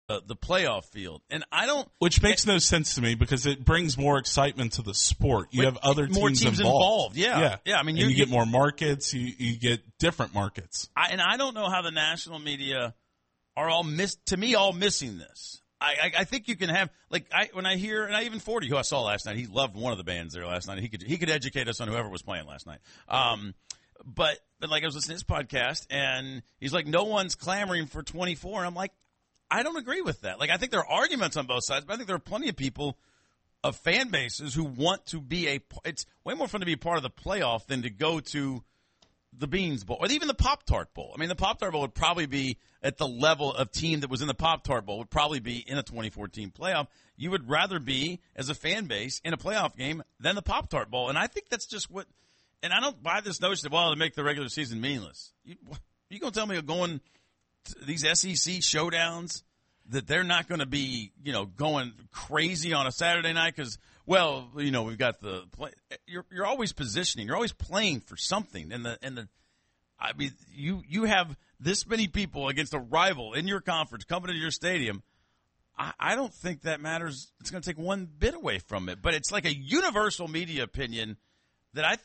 the playoff field. And I don't. Which makes no sense to me because it brings more excitement to the sport. You have other teams involved. Yeah. I mean, you get more markets. You get different markets. I don't know how the national media are all missing this. I think you can have, when I hear, and I even 40, who I saw last night, he loved one of the bands there last night. He could educate us on whoever was playing last night. But I was listening to his podcast, and he's like, no one's clamoring for 24. And I'm like, I don't agree with that. I think there are arguments on both sides, but I think there are plenty of people of fan bases who want to be it's way more fun to be a part of the playoff than to go to the Beans Bowl or even the Pop-Tart Bowl. I mean, the Pop-Tart Bowl would probably be at the level of team that was in the Pop-Tart Bowl would probably be in a 2014 playoff. You would rather be, as a fan base, in a playoff game than the Pop-Tart Bowl. And I think that's just and I don't buy this notion of, to make the regular season meaningless. You going to tell me going to these SEC showdowns that they're not going to be, going crazy on a Saturday night because, we've got the play. You're always positioning. You're always playing for something. I mean, you have this many people against a rival in your conference coming to your stadium. I don't think that matters. It's going to take one bit away from it. But it's like a universal media opinion that I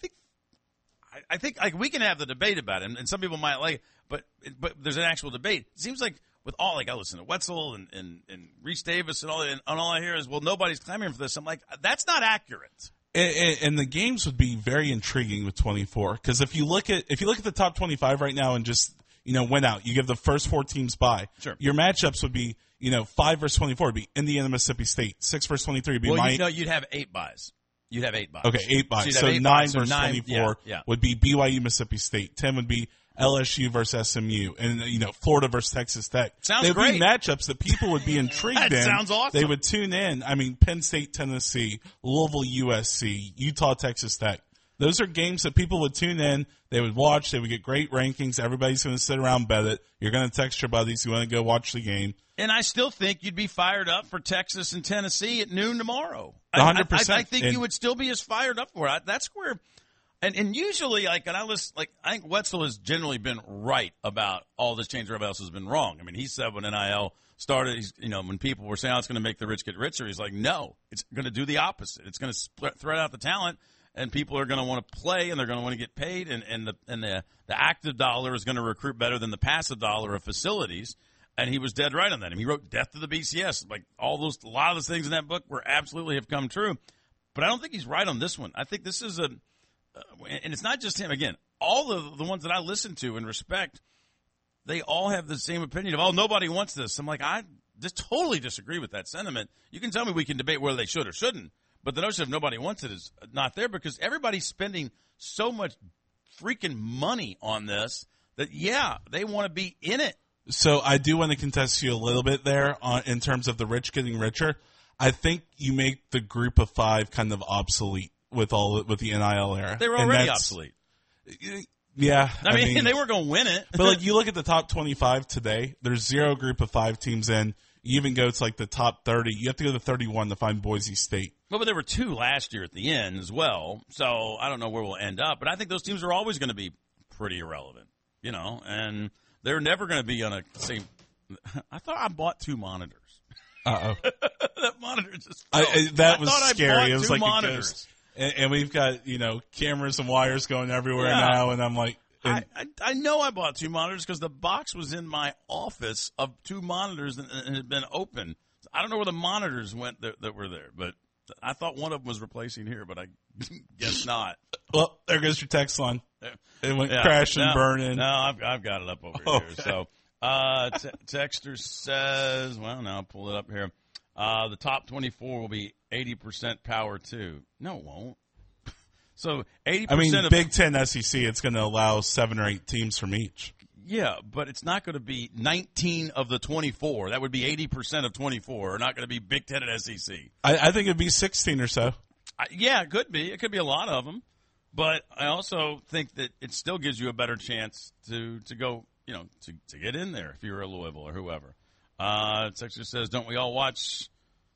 think we can have the debate about it, and some people might like it, but there's an actual debate. It seems like with all, I listen to Wetzel and Reese Davis and all I hear is, nobody's clamoring for this. I'm like, that's not accurate. And the games would be very intriguing with 24 because if you look at the top 25 right now and just win out, you give the first 4 teams bye. Sure. Your matchups would be 5 versus 24 would be Indiana, Mississippi State. 6 versus 23 would be you'd have 8 byes. You'd have 8 byes. Okay, 8 byes. So 9 versus 24 would be BYU, Mississippi State. 10 would be LSU versus SMU, and Florida versus Texas Tech. Sounds great. They'd be matchups that people would be intrigued in. That sounds awesome. They would tune in. I mean, Penn State, Tennessee, Louisville, USC, Utah, Texas Tech. Those are games that people would tune in. They would watch. They would get great rankings. Everybody's going to sit around and bet it. You're going to text your buddies who want to go watch the game. And I still think you'd be fired up for Texas and Tennessee at noon tomorrow. 100%. I think you would still be as fired up for it. That's where. And usually, I think Wetzel has generally been right about all this change. Everybody else has been wrong. I mean, he said when NIL started, when people were saying, it's going to make the rich get richer, he's like, no, it's going to do the opposite. It's going to thread out the talent, and people are going to want to play, and they're going to want to get paid, and the active dollar is going to recruit better than the passive dollar of facilities. And he was dead right on that. And he wrote Death to the BCS. A lot of those things in that book absolutely have come true. But I don't think he's right on this one. I think this is and it's not just him. Again, all of the ones that I listen to and respect, they all have the same opinion of, nobody wants this. I'm like, I just totally disagree with that sentiment. You can tell me we can debate whether they should or shouldn't, but the notion of nobody wants it is not there because everybody's spending so much freaking money on this that, they want to be in it. So I do want to contest you a little bit there in terms of the rich getting richer. I think you make the group of 5 kind of obsolete with the NIL era. They were already obsolete. Yeah. I mean, they were going to win it. But you look at the top 25 today, there's 0 group of 5 teams in. You even go to the top 30. You have to go to 31 to find Boise State. Well, but there were 2 last year at the end as well. So I don't know where we'll end up. But I think those teams are always going to be pretty irrelevant, and they're never going to be on a same. I thought I bought 2 monitors. Uh-oh. That monitor just that was scary. It was like monitors. A ghost. And we've got, cameras and wires going everywhere now. And I'm like. I know I bought 2 monitors because the box was in my office of 2 monitors and it had been open. I don't know where the monitors went that were there, but I thought one of them was replacing here, but I guess not. Well, there goes your text line. It went crashing, burning. No, I've got it up over here. So Texter says, now I'll pull it up here. The top 24 will be 80% power too. No, it won't. So 80%. I mean, Big Ten SEC, it's going to allow 7 or 8 teams from each. Yeah, but it's not going to be 19 of the 24. That would be 80% of 24. Not going to be Big Ten and SEC. I think it'd be 16 or so. It could be. It could be a lot of them. But I also think that it still gives you a better chance to go, to get in there if you're a Louisville or whoever. Texas says, don't we all watch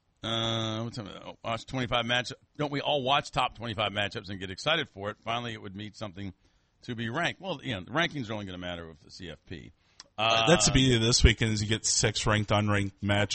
25 matchups? Don't we all watch top 25 matchups and get excited for it? Finally, it would mean something to be ranked. Well, the rankings are only going to matter with the CFP. That's the beauty of this weekend is you get 6 ranked, unranked matchups.